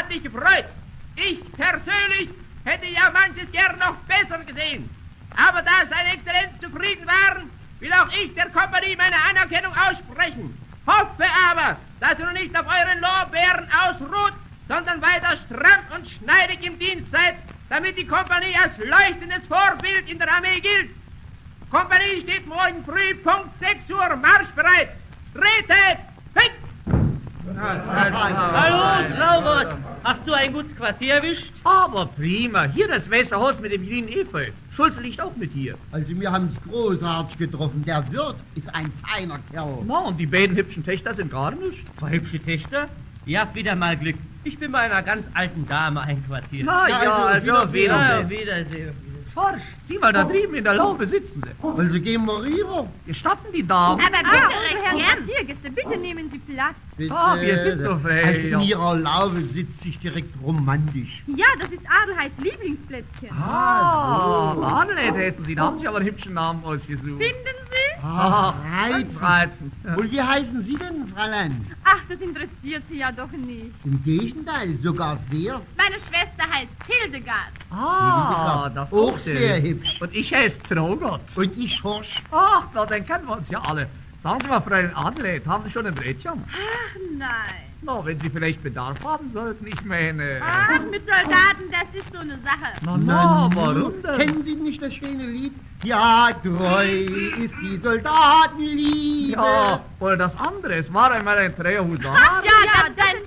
mich gefreut. Ich persönlich hätte ja manches gern noch besser gesehen. Aber da seine Exzellenz zufrieden waren, will auch ich der Kompanie meine Anerkennung aussprechen. Hoffe aber, dass ihr nicht auf euren Lorbeeren ausruht, sondern weiter stramm und schneidig im Dienst seid, damit die Kompanie als leuchtendes Vorbild in der Armee gilt. Kompanie steht morgen früh Punkt 6 Uhr marschbereit. Tretet! Fix! Hallo, Traubert. Hast du ein gutes Quartier erwischt? Aber prima. Hier das Messerhaus mit dem grünen Efeu. Schulze liegt auch mit hier. Also wir haben es großartig getroffen. Der Wirt ist ein feiner Kerl. Na, und die beiden hübschen Töchter sind gar nicht. Zwei hübsche Töchter? Ihr habt wieder mal Glück. Ich bin bei einer ganz alten Dame einquartiert. Na ja, also Wiedersehen. Wiedersehen. Forsch, sieh mal da drüben in der Laube sitzen sie. Also gehen wir rüber. Gestatten die Damen? Aber bitte, Herr Quartiergäste, bitte nehmen Sie Platz. Bitte. Wir sind so frei. Also in ihrer Laube sitzt sich direkt romantisch. Ja, das ist Adelheids Lieblingsplätzchen. Adelheid heißen sie, da haben sie aber einen hübschen Namen ausgesucht. Finden Sie? Reizend. Und wie heißen Sie denn, Fräulein? Ach, das interessiert Sie ja doch nicht. Im Gegenteil, sogar sehr. Meine Schwester heißt Hildegard. Das Auch ist sehr hübsch. Und ich heiße Traugott. Und ich Horsch. Ach, na, dann kennen wir uns ja alle. Sagen Sie mal, Fräulein Adelheid, haben Sie schon ein Rädchen? Ach, nein. Na, wenn Sie vielleicht Bedarf haben sollten, ich meine... Ach, mit Soldaten, das ist so eine Sache. Na, warum denn? Kennen Sie nicht das schöne Lied? Ja, treu ist die Soldatenliebe. Ja, oder das andere, es war einmal ein Trägerhut. Ach, ja, dann